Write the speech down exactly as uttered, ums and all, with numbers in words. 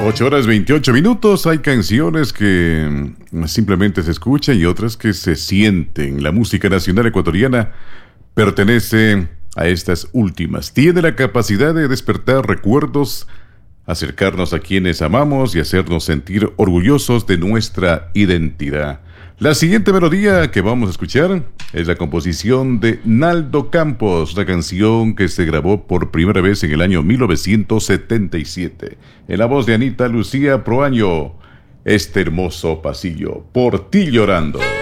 ocho horas veintiocho minutos. Hay canciones que simplemente se escuchan y otras que se sienten. La música nacional ecuatoriana pertenece a estas últimas. Tiene la capacidad de despertar recuerdos, acercarnos a quienes amamos y hacernos sentir orgullosos de nuestra identidad. La siguiente melodía que vamos a escuchar es la composición de Naldo Campos, una canción que se grabó por primera vez en el año mil novecientos setenta y siete. En la voz de Anita Lucía Proaño, Este hermoso pasillo, por ti llorando.